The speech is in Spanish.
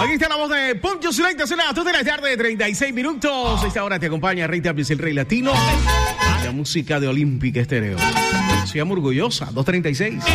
Aquí está la voz de Poncho Zuleta, son las 2 de la tarde, 36 minutos. A esta hora te acompaña Rey Tapia, el Rey Latino. La música de Olímpica Estéreo. Se llama Orgullosa, 2:36.